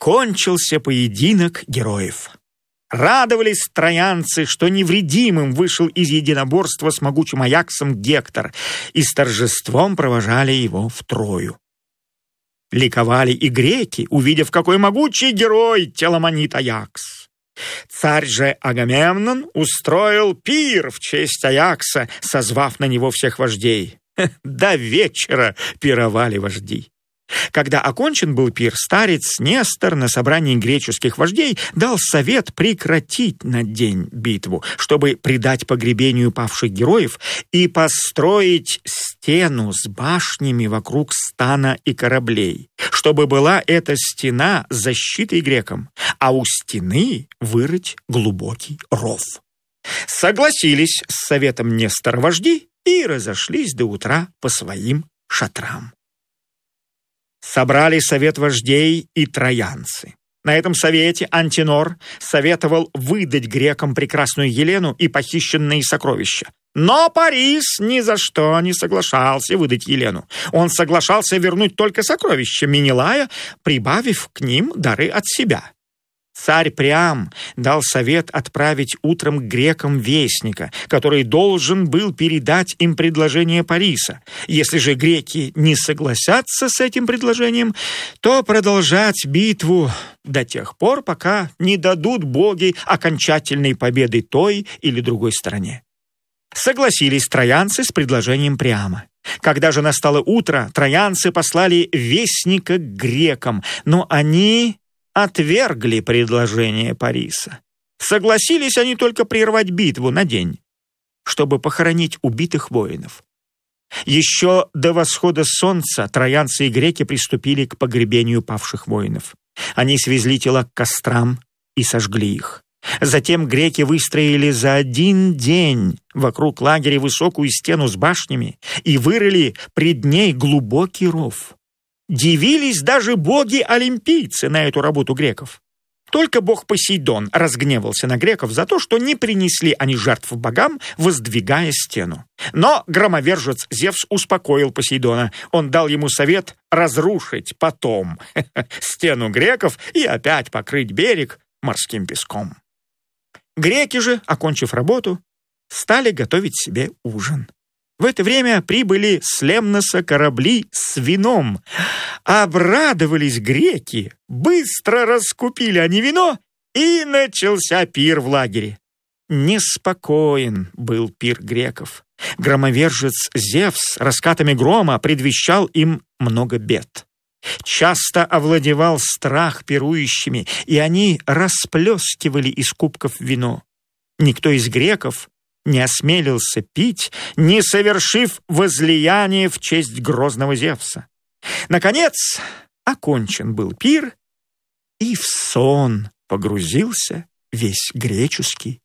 кончился поединок героев. Радовались троянцы, что невредимым вышел из единоборства с могучим Аяксом Гектор, и с торжеством провожали его в Трою. Ликовали и греки, увидев, какой могучий герой Теламонит Аякс. Царь же Агамемнон устроил пир в честь Аякса, созвав на него всех вождей. До вечера пировали вожди. Когда окончен был пир, старец Нестор на собрании греческих вождей дал совет прекратить на день битву, чтобы предать погребению павших героев и построить стену с башнями вокруг стана и кораблей, чтобы была эта стена защитой грекам, а у стены вырыть глубокий ров. Согласились с советом Нестора вожди и разошлись до утра по своим шатрам. Собрали совет вождей и троянцы. На этом совете Антинор советовал выдать грекам прекрасную Елену и похищенные сокровища. Но Парис ни за что не соглашался выдать Елену. Он соглашался вернуть только сокровища Менелая, прибавив к ним дары от себя. Царь Приам дал совет отправить утром к грекам вестника, который должен был передать им предложение Париса. Если же греки не согласятся с этим предложением, то продолжать битву до тех пор, пока не дадут боги окончательной победы той или другой стороне. Согласились троянцы с предложением Приама. Когда же настало утро, троянцы послали вестника к грекам, но они отвергли предложение Париса. Согласились они только прервать битву на день, чтобы похоронить убитых воинов. Еще до восхода солнца троянцы и греки приступили к погребению павших воинов. Они свезли тела к кострам и сожгли их. Затем греки выстроили за один день вокруг лагеря высокую стену с башнями и вырыли пред ней глубокий ров. Дивились даже боги-олимпийцы на эту работу греков. Только бог Посейдон разгневался на греков за то, что не принесли они жертв богам, воздвигая стену. Но громовержец Зевс успокоил Посейдона. Он дал ему совет разрушить потом стену греков и опять покрыть берег морским песком. Греки же, окончив работу, стали готовить себе ужин. В это время прибыли с Лемноса корабли с вином. Обрадовались греки, быстро раскупили они вино, и начался пир в лагере. Неспокоен был пир греков. Громовержец Зевс раскатами грома предвещал им много бед. Часто овладевал страх пирующими, и они расплескивали из кубков вино. Никто из греков не осмелился пить, не совершив возлияние в честь грозного Зевса. Наконец, окончен был пир, и в сон погрузился весь греческий